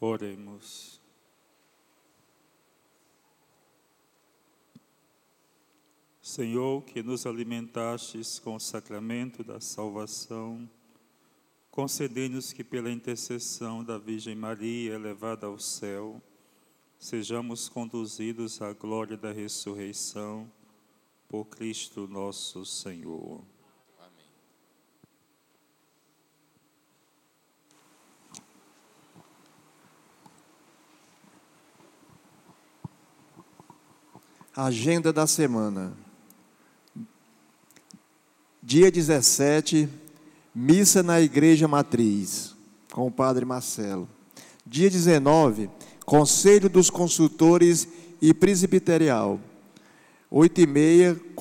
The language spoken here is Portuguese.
Oremos. Senhor, que nos alimentastes com o sacramento da salvação, concedei-nos que pela intercessão da Virgem Maria elevada ao céu, sejamos conduzidos à glória da ressurreição, por Cristo nosso Senhor. Agenda da semana. Dia 17, missa na Igreja Matriz, com o Padre Marcelo. Dia 19, Conselho dos Consultores e Presbiterial. 8h30,